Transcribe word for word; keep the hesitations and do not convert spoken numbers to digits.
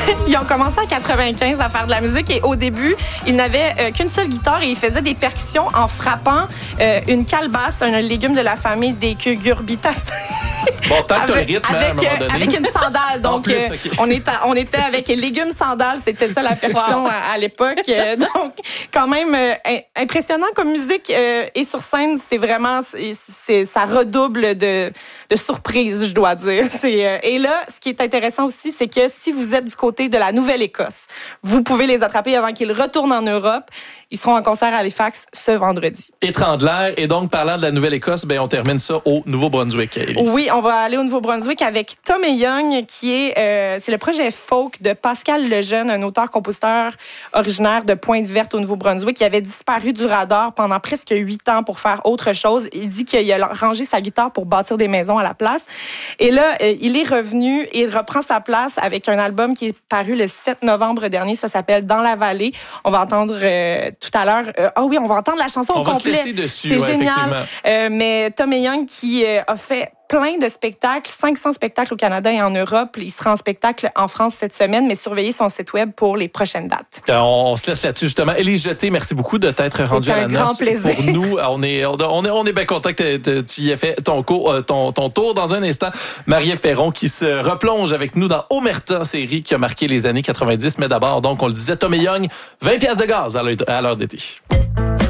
Ils ont commencé en quatre-vingt-quinze à faire de la musique et au début, ils n'avaient euh, qu'une seule guitare et ils faisaient des percussions en frappant euh, une calebasse, un légume de la famille des cucurbitacées. Bon, tant que t'as le avec, rythme, avec, à un moment donné. avec une sandale. Donc, plus, euh, okay. on, était, on était avec légumes sandales. C'était ça la percussion wow. à, à l'époque. Euh, donc, quand même euh, impressionnant comme musique. Euh, et sur scène, c'est vraiment... C'est, c'est, ça redouble de, de surprise, je dois dire. C'est, euh, et là, ce qui est intéressant aussi, c'est que si vous êtes du côté de la Nouvelle-Écosse, vous pouvez les attraper avant qu'ils retournent en Europe. Ils seront en concert à Halifax ce vendredi. Étrangler. Et donc, parlant de la Nouvelle-Écosse, ben, on termine ça au Nouveau-Brunswick. Élise. Oui, on va aller au Nouveau-Brunswick avec Tommy Young, qui est, euh, c'est le projet folk de Pascal Lejeune, un auteur-compositeur originaire de Pointe-Verte au Nouveau-Brunswick, qui avait disparu du radar pendant presque huit ans pour faire autre chose. Il dit qu'il a rangé sa guitare pour bâtir des maisons à la place. Et là, euh, il est revenu et il reprend sa place avec un album qui est paru le sept novembre dernier. Ça s'appelle Dans la vallée. On va entendre euh, tout à l'heure... Ah euh, oh oui, on va entendre la chanson on au complet. On va se laisser dessus, c'est ouais, génial. Euh, mais Tommy Young qui euh, a fait plein de spectacles, cinq cents spectacles au Canada et en Europe. Il sera en spectacle en France cette semaine, mais surveillez son site web pour les prochaines dates. Euh, on, on se laisse là-dessus, justement. Élise Jeté, merci beaucoup de t'être rendue à la noce. C'est un grand plaisir. Pour nous, on est, on est, on est bien content que tu y aies fait ton, cours, ton, ton tour. Dans un instant, Marie-Ève Perron qui se replonge avec nous dans Omerta, série qui a marqué les années quatre-vingt-dix. Mais d'abord, donc, on le disait, Tommy Young, vingt piastres de gaz à l'heure d'été.